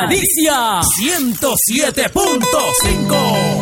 Alicia 107.5.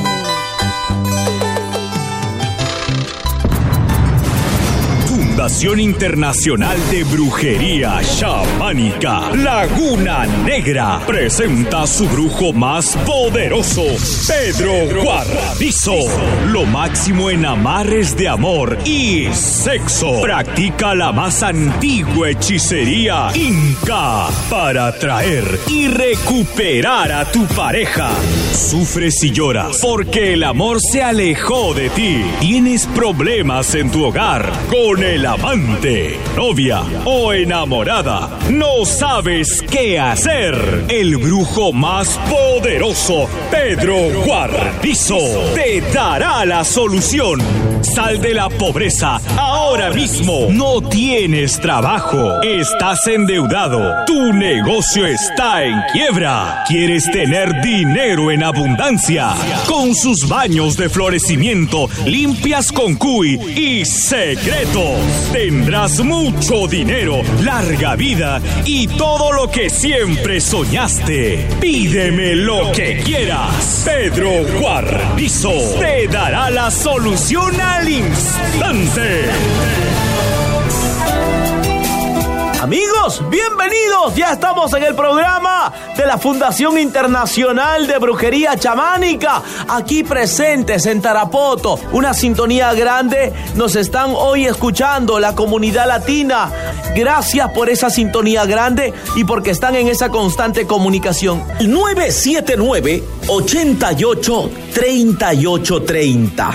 Fundación Internacional de Brujería Chamánica Laguna Negra presenta a su brujo más poderoso, Pedro Guarnizo. Lo máximo en amarres de amor y sexo. Practica la más antigua hechicería inca para atraer y recuperar a tu pareja. Sufres y lloras porque el amor se alejó de ti. Tienes problemas en tu hogar con el amante, novia o enamorada. No sabes qué hacer. El brujo más poderoso, Pedro Guarnizo, te dará la solución. Sal de la pobreza ahora mismo. No tienes trabajo. Estás endeudado. Tu negocio está en quiebra. ¿Quieres tener dinero en abundancia? Con sus baños de florecimiento, limpias con cuy y secretos, tendrás mucho dinero, larga vida y todo lo que siempre soñaste. Pídeme lo que quieras. Pedro Guarnizo te dará la solución al instante. Amigos, bienvenidos. Ya estamos en el programa de la Fundación Internacional de Brujería Chamánica, aquí presentes en Tarapoto. Una sintonía grande. Nos están hoy escuchando la comunidad latina. Gracias por esa sintonía grande y porque están en esa constante comunicación. 979-88-3830.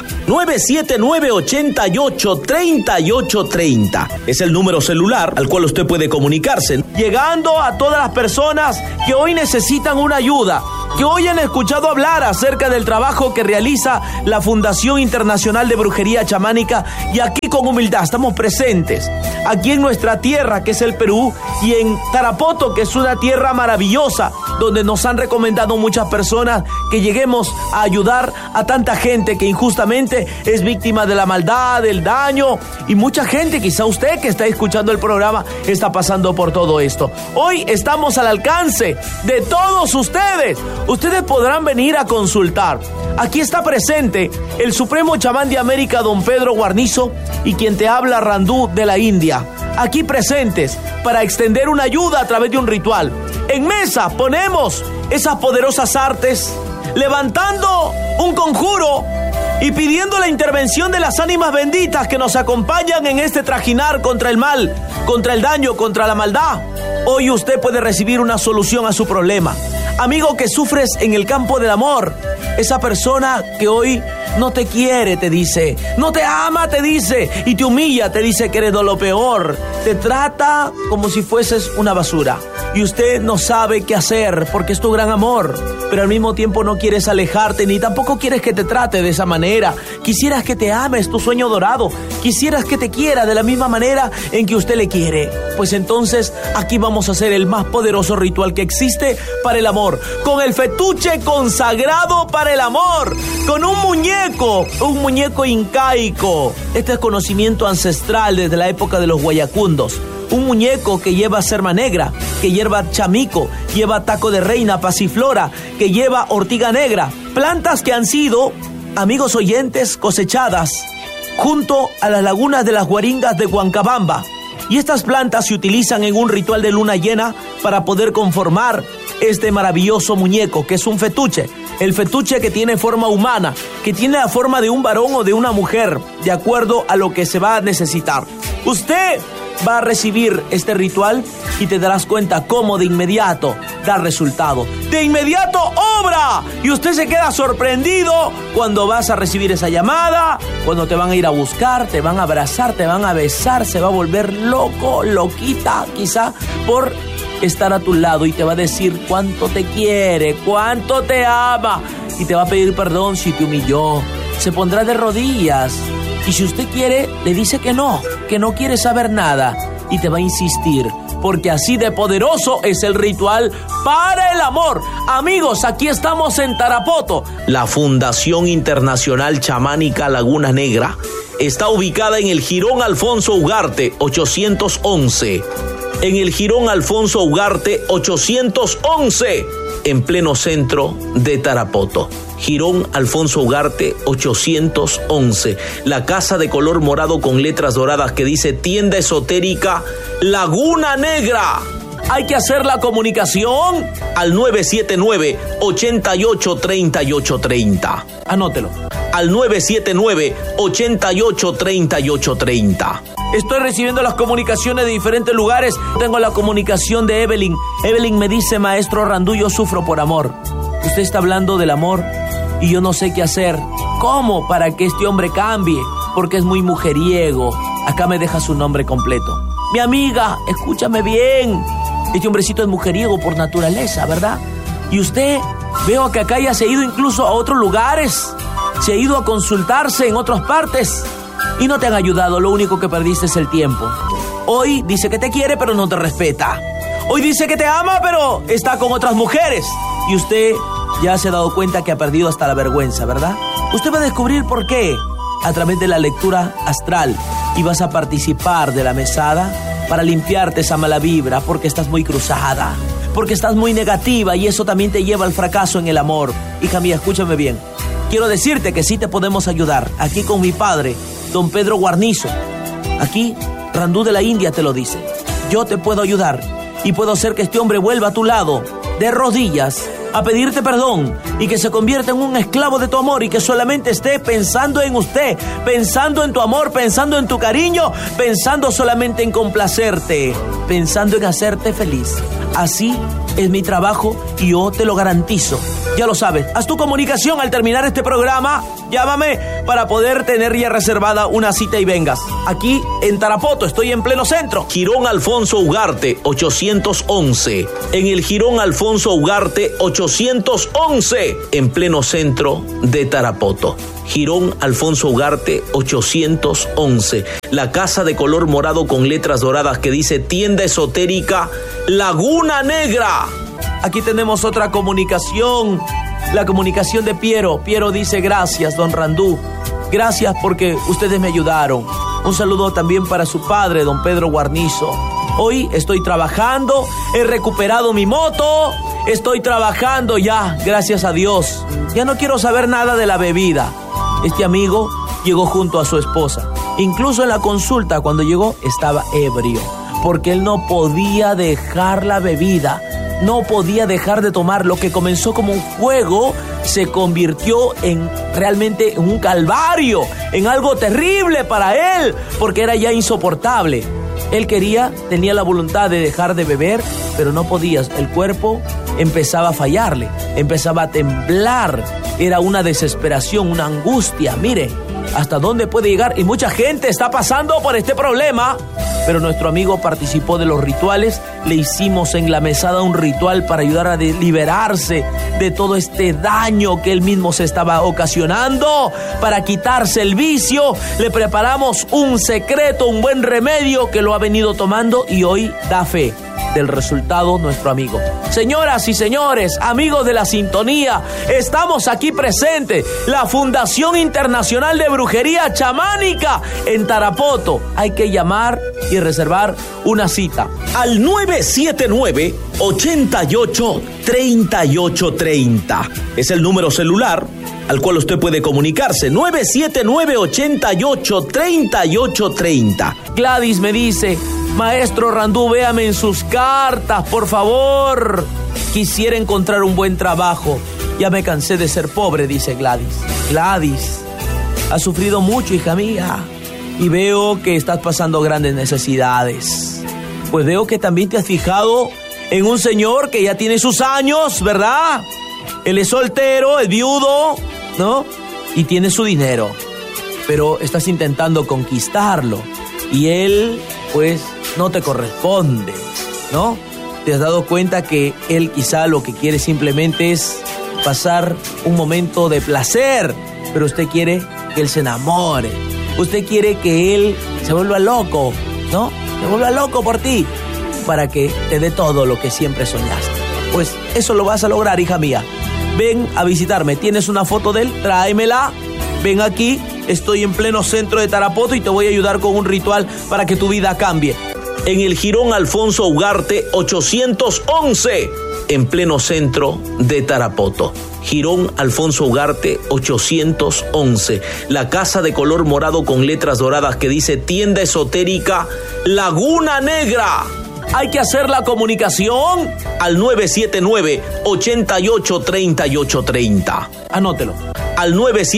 979-88-3830. Es el número celular al cual usted puede comunicarse, llegando a todas las personas que hoy necesitan una ayuda, que hoy han escuchado hablar acerca del trabajo que realiza la Fundación Internacional de Brujería Chamánica, y aquí con humildad estamos presentes, aquí en nuestra tierra que es el Perú, y en Tarapoto, que es una tierra maravillosa, donde nos han recomendado muchas personas que lleguemos a ayudar a tanta gente que injustamente es víctima de la maldad, del daño, y mucha gente, quizá usted que está escuchando el programa, está pasando por todo esto. Hoy estamos al alcance de todos ustedes. Ustedes podrán venir a consultar. Aquí está presente el Supremo Chamán de América, don Pedro Guarnizo, y quien te habla, Randú de la India. Aquí presentes para extender una ayuda a través de un ritual. En mesa ponemos esas poderosas artes, levantando un conjuro y pidiendo la intervención de las ánimas benditas que nos acompañan en este trajinar contra el mal, contra el daño, contra la maldad. Hoy usted puede recibir una solución a su problema. Amigo que sufres en el campo del amor, esa persona que hoy no te quiere, te dice, no te ama, te dice, y te humilla, te dice que eres lo peor, te trata como si fueses una basura, y usted no sabe qué hacer porque es tu gran amor, pero al mismo tiempo no quieres alejarte, ni tampoco quieres que te trate de esa manera. Quisieras que te ame, es tu sueño dorado, quisieras que te quiera de la misma manera en que usted le quiere. Pues entonces aquí vamos a hacer el más poderoso ritual que existe para el amor, con el fetuche consagrado para el amor, con un muñeco incaico. Este es conocimiento ancestral desde la época de los guayacundos. Un muñeco que lleva cerma negra, que lleva chamico, lleva taco de reina, pasiflora, que lleva ortiga negra. Plantas que han sido, amigos oyentes, cosechadas junto a las lagunas de las Guaringas de Huancabamba. Y estas plantas se utilizan en un ritual de luna llena para poder conformar este maravilloso muñeco, que es un fetuche. El fetuche que tiene forma humana, que tiene la forma de un varón o de una mujer, de acuerdo a lo que se va a necesitar. Usted va a recibir este ritual y te darás cuenta cómo de inmediato da resultado. De inmediato obra. Y usted se queda sorprendido cuando vas a recibir esa llamada, cuando te van a ir a buscar, te van a abrazar, te van a besar, se va a volver loco, loquita, quizá por estar a tu lado, y te va a decir cuánto te quiere, cuánto te ama, y te va a pedir perdón si te humilló. Se pondrá de rodillas, y si usted quiere, le dice que no quiere saber nada, y te va a insistir, porque así de poderoso es el ritual para el amor. Amigos, aquí estamos en Tarapoto. La Fundación Internacional Chamánica Laguna Negra está ubicada en el Jirón Alfonso Ugarte 811. en el Jirón Alfonso Ugarte 811, en pleno centro de Tarapoto. Jirón Alfonso Ugarte 811, la casa de color morado con letras doradas que dice Tienda Esotérica Laguna Negra. Hay que hacer la comunicación al 979-883830. Anótelo. Al 979-883830. Estoy recibiendo las comunicaciones de diferentes lugares. Tengo la comunicación de Evelyn. Evelyn me dice, maestro Randú, yo sufro por amor. Usted está hablando del amor y yo no sé qué hacer. ¿Cómo para que este hombre cambie? Porque es muy mujeriego. Acá me deja su nombre completo. Mi amiga, escúchame bien. Este hombrecito es mujeriego por naturaleza, ¿verdad? Y usted, veo que acá ya se ha ido incluso a otros lugares. Se ha ido a consultarse en otras partes. Y no te han ayudado, lo único que perdiste es el tiempo. Hoy dice que te quiere, pero no te respeta. Hoy dice que te ama, pero está con otras mujeres. Y usted ya se ha dado cuenta que ha perdido hasta la vergüenza, ¿verdad? Usted va a descubrir por qué a través de la lectura astral. Y vas a participar de la mesada para limpiarte esa mala vibra, porque estás muy cruzada, porque estás muy negativa y eso también te lleva al fracaso en el amor. Hija mía, escúchame bien. Quiero decirte que sí te podemos ayudar. Aquí con mi padre, don Pedro Guarnizo. Aquí, Randú de la India te lo dice. Yo te puedo ayudar y puedo hacer que este hombre vuelva a tu lado, de rodillas, a pedirte perdón y que se convierta en un esclavo de tu amor y que solamente esté pensando en usted, pensando en tu amor, pensando en tu cariño, pensando solamente en complacerte, pensando en hacerte feliz. Así es mi trabajo y yo te lo garantizo. Ya lo sabes, haz tu comunicación al terminar este programa. Llámame para poder tener ya reservada una cita y vengas. Aquí en Tarapoto, estoy en pleno centro. Jirón Alfonso Ugarte 811. En el Jirón Alfonso Ugarte 811, en pleno centro de Tarapoto. Jirón Alfonso Ugarte 811. La casa de color morado con letras doradas que dice Tienda Esotérica Laguna Negra. Aquí tenemos otra comunicación, la comunicación de Piero. Piero dice, gracias, don Randú. Gracias porque ustedes me ayudaron. Un saludo también para su padre, don Pedro Guarnizo. Hoy estoy trabajando, he recuperado mi moto, estoy trabajando ya, gracias a Dios. Ya no quiero saber nada de la bebida. Este amigo llegó junto a su esposa. Incluso en la consulta, cuando llegó, estaba ebrio, porque él no podía dejar la bebida. No podía dejar de tomar. Lo que comenzó como un juego se convirtió en realmente en un calvario, en algo terrible para él, porque era ya insoportable. Él tenía la voluntad de dejar de beber, pero no podía. El cuerpo empezaba a fallarle, empezaba a temblar. Era una desesperación, una angustia. Mire, hasta dónde puede llegar. Y mucha gente está pasando por este problema. Pero nuestro amigo participó de los rituales. Le hicimos en la mesada un ritual para ayudar a liberarse de todo este daño que él mismo se estaba ocasionando. Para quitarse el vicio, le preparamos un secreto, un buen remedio que lo ha venido tomando y hoy da fe del resultado nuestro amigo. Señoras y señores, amigos de la sintonía, estamos aquí presentes, la Fundación Internacional de Brujería Chamánica en Tarapoto. Hay que llamar y reservar una cita al 979-883830. Es el número celular al cual usted puede comunicarse, 979-883830. Gladys me dice, maestro Randú, véame en sus cartas, por favor. Quisiera encontrar un buen trabajo. Ya me cansé de ser pobre, dice Gladys. Gladys, has sufrido mucho, hija mía, y veo que estás pasando grandes necesidades. Pues veo que también te has fijado en un señor que ya tiene sus años, ¿verdad? Él es soltero, es viudo, ¿no? Y tiene su dinero, pero estás intentando conquistarlo y él, pues, no te corresponde, ¿no? Te has dado cuenta que él quizá lo que quiere simplemente es pasar un momento de placer, pero usted quiere que él se enamore, usted quiere que él se vuelva loco, ¿no? Se vuelva loco por ti, para que te dé todo lo que siempre soñaste. Pues eso lo vas a lograr, hija mía. Ven a visitarme. ¿Tienes una foto de él? Tráemela. Ven aquí. Estoy en pleno centro de Tarapoto y te voy a ayudar con un ritual para que tu vida cambie. en el Jirón Alfonso Ugarte 811, en pleno centro de Tarapoto. Jirón Alfonso Ugarte 811, la casa de color morado con letras doradas que dice tienda esotérica Laguna Negra. Hay que hacer la comunicación al 979-883830. Anótelo. Al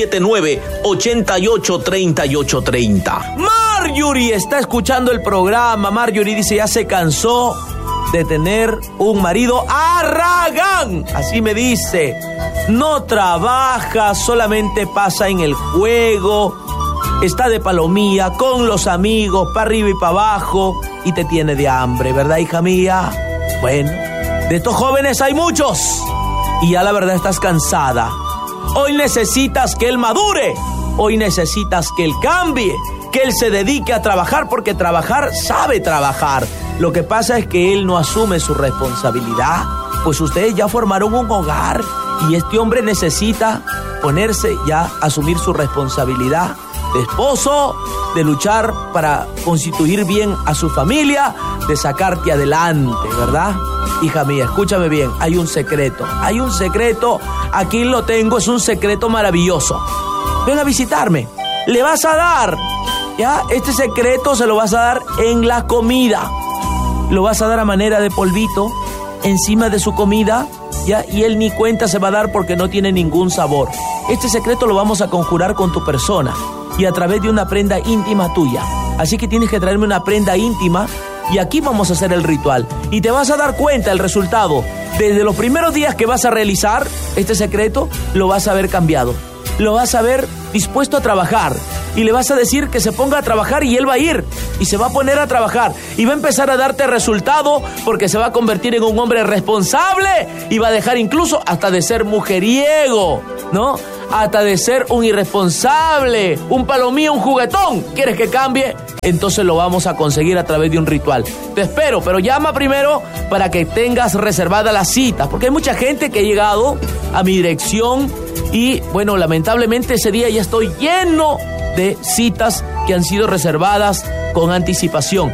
979-883830. Marjorie está escuchando el programa. Marjorie dice, ya se cansó de tener un marido arragán. Así me dice. No trabaja, solamente pasa en el juego. Está de palomía con los amigos, para arriba y para abajo, y te tiene de hambre, ¿verdad, hija mía? Bueno, de estos jóvenes hay muchos, y ya la verdad estás cansada. Hoy necesitas que él madure, hoy necesitas que él cambie, que él se dedique a trabajar, porque trabajar sabe trabajar. Lo que pasa es que él no asume su responsabilidad, pues ustedes ya formaron un hogar, y este hombre necesita ponerse ya a asumir su responsabilidad de esposo, de luchar para constituir bien a su familia, de sacarte adelante, ¿verdad? Hija mía, escúchame bien, hay un secreto, aquí lo tengo, es un secreto maravilloso. Ven a visitarme, le vas a dar, ¿ya? Este secreto se lo vas a dar en la comida, lo vas a dar a manera de polvito encima de su comida, ¿ya? Y él ni cuenta se va a dar porque no tiene ningún sabor. Este secreto lo vamos a conjurar con tu persona y a través de una prenda íntima tuya. Así que tienes que traerme una prenda íntima y aquí vamos a hacer el ritual. Y te vas a dar cuenta el resultado. Desde los primeros días que vas a realizar este secreto, lo vas a ver cambiado. Lo vas a ver dispuesto a trabajar. Y le vas a decir que se ponga a trabajar y él va a ir. Y se va a poner a trabajar. Y va a empezar a darte resultado porque se va a convertir en un hombre responsable. Y va a dejar incluso hasta de ser mujeriego, ¿no? Hasta de ser un irresponsable, un palomío, un juguetón. ¿Quieres que cambie? Entonces lo vamos a conseguir a través de un ritual. Te espero, pero llama primero para que tengas reservada la cita, porque hay mucha gente que ha llegado a mi dirección y, bueno, lamentablemente ese día ya estoy lleno de citas que han sido reservadas con anticipación.